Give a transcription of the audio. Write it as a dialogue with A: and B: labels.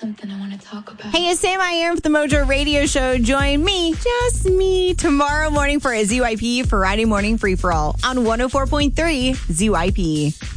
A: something I want to talk about.
B: Hey, it's Sam I Am for the Mojo Radio Show. Join me, just me, tomorrow morning for a ZYP Friday Morning Free-For-All on 104.3 ZYP.